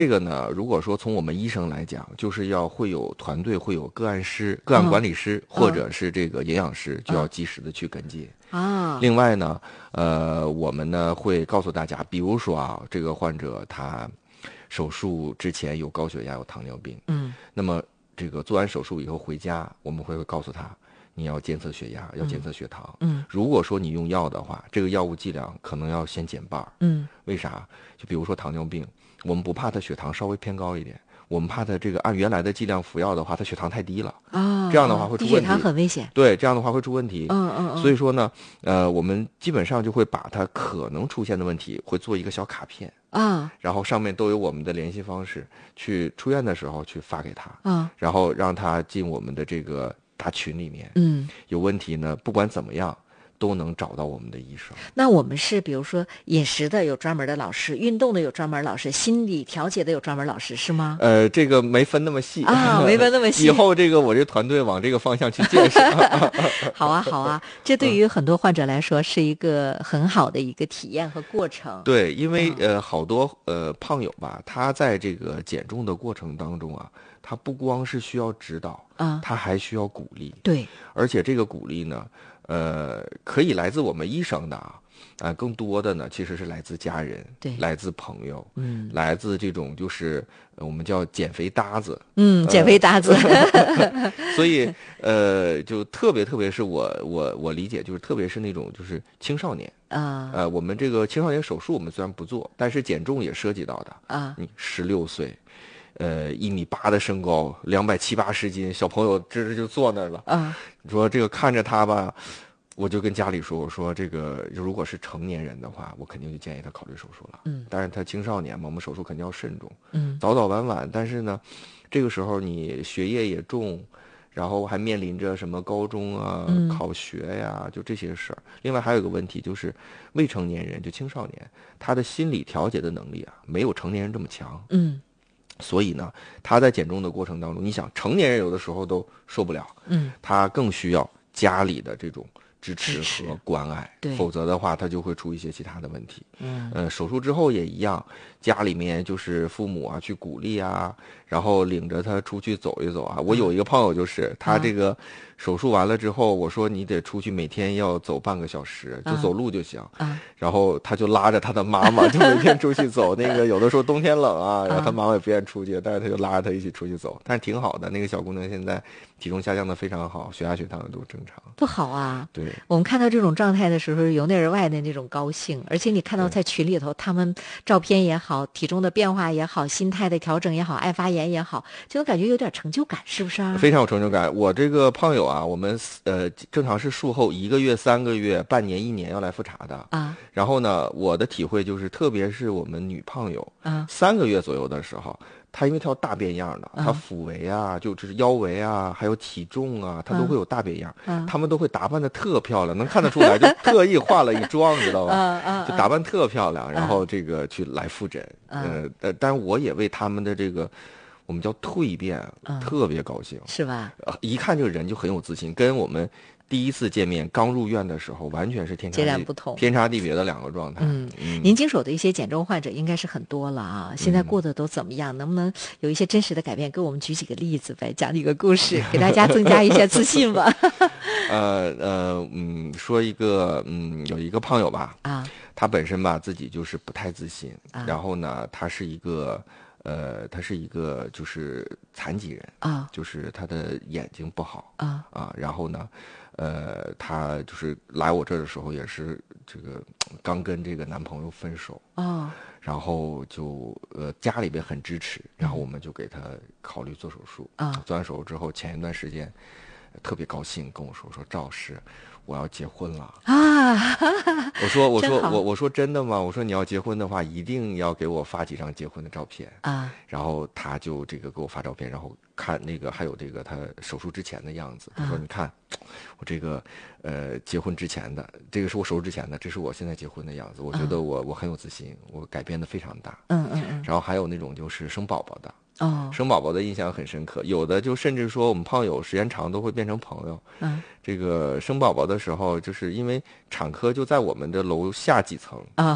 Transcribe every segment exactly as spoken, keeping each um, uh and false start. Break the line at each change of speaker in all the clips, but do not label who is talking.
这个呢，如果说从我们医生来讲，就是要会有团队，会有个案师、个案管理师，
嗯、
或者是这个营养师，就要及时的去跟进。
啊，
另外呢，呃，我们呢会告诉大家，比如说啊，这个患者他手术之前有高血压、有糖尿病，
嗯，
那么这个做完手术以后回家，我们会告诉他，你要监测血压，要监测血糖。
嗯，
如果说你用药的话，这个药物剂量可能要先减半。
嗯，
为啥？就比如说糖尿病，我们不怕他血糖稍微偏高一点，我们怕他这个按原来的剂量服药的话，他血糖太低了
啊，
这样的话会出问题。
低血糖很危险。
对，这样的话会出问题。
嗯嗯嗯。
所以说呢，呃，我们基本上就会把他可能出现的问题会做一个小卡片
啊，
然后上面都有我们的联系方式，去出院的时候去发给他，
啊，
然后让他进我们的这个大群里面。
嗯，
有问题呢，不管怎么样。都能找到我们的医生。
那我们是比如说饮食的有专门的老师，运动的有专门老师，心理调节的有专门老师，是吗？
呃，这个没分那么细
啊，没分那么细。
以后这个我这团队往这个方向去建设。
好啊，好啊，这对于很多患者来说是一个很好的一个体验和过程。
对，因为、嗯、呃好多呃胖友吧，他在这个减重的过程当中啊，他不光是需要指导，
啊，
他还需要鼓励。
对，
而且这个鼓励呢。呃，可以来自我们医生的啊，啊、呃，更多的呢其实是来自家人，
对，
来自朋友，
嗯，
来自这种就是呃我们叫减肥搭子，
嗯，减肥搭子。
呃、所以呃，就特别特别是我我我理解就是特别是那种就是青少年
啊，
呃，我们这个青少年手术我们虽然不做，但是减重也涉及到的
啊，
你十六岁。呃，一米八的身高，两百七八十斤，小朋友这这就坐那儿了。
啊，
你说这个看着他吧，我就跟家里说，我说这个如果是成年人的话，我肯定就建议他考虑手术了。
嗯，
但是他青少年嘛，我们手术肯定要慎重。
嗯，
早早晚晚，但是呢，这个时候你学业也重，然后还面临着什么高中啊、
嗯、
考学呀，就这些事儿。另外还有一个问题就是未成年人，就青少年，他的心理调节的能力啊，没有成年人这么强。
嗯。
所以呢，他在减重的过程当中，你想成年人有的时候都受不了，
嗯，
他更需要家里的这种支持和关爱，
对，
否则的话他就会出一些其他的问题。
嗯，
呃，手术之后也一样，家里面就是父母啊去鼓励啊，然后领着他出去走一走啊。我有一个朋友就是他这个手术完了之后，我说你得出去每天要走半个小时，就走路就行。
啊，
然后他就拉着他的妈妈，就每天出去走。那个有的时候冬天冷啊，然后他妈妈也不愿意出去，但是他就拉着他一起出去走，但是挺好的。那个小姑娘现在体重下降的非常好，血压血糖都正常。
不好啊！
对，
我们看到这种状态的时候，由内而外的那种高兴，而且你看到在群里头，他们照片也好，体重的变化也好，心态的调整也好，爱发言也好，就能感觉有点成就感，是不是啊？
非常有成就感。我这个胖友啊，我们呃正常是术后一个月、三个月、半年、一年要来复查的
啊。
然后呢，我的体会就是，特别是我们女胖友
啊，
三个月左右的时候。她因为她有大变样的，她腹围啊，就就是腰围啊，还有体重啊，她都会有大变样。
嗯，
她们都会打扮的特漂亮，能看得出来，就特意化了一妆，知道吧？就打扮特漂亮，然后这个去来复诊。呃呃，但我也为他们的这个我们叫蜕变特别高兴，
是吧？
一看这个人就很有自信，跟我们。第一次见面，刚入院的时候，完全是天差
截然不同、
天差地别的两个状态。
嗯，嗯您经手的一些减重患者应该是很多了啊，现在过得都怎么样？嗯、能不能有一些真实的改变？给我们举几个例子呗，讲几个故事，给大家增加一些自信吧。
呃呃嗯，说一个嗯，有一个胖友吧，
啊，
他本身吧自己就是不太自信，
啊、
然后呢，他是一个。呃，他是一个就是残疾人
啊，
就是他的眼睛不好
啊
啊，然后呢，呃，他就是来我这儿的时候也是这个刚跟这个男朋友分手
哦，
然后就呃家里边很支持，然后我们就给他考虑做手术
啊，
做完手术之后，前一段时间特别高兴跟我说说赵师。我要结婚了
啊！
我说我说我我说真的吗？我说你要结婚的话，一定要给我发几张结婚的照片
啊。
然后他就这个给我发照片，然后看那个还有这个他手术之前的样子。他说：“你看，我这个呃结婚之前的，这个是我手术之前的，这是我现在结婚的样子。我觉得我、嗯、我很有自信，我改变的非常大。
嗯嗯嗯。
然后还有那种就是生宝宝的。”
哦，
生宝宝的印象很深刻，有的就甚至说我们胖友时间长都会变成朋友。
嗯，
这个生宝宝的时候，就是因为产科就在我们的楼下几层
啊，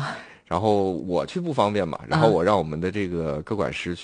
然后我去不方便嘛，然后我让我们的这个歌管师去。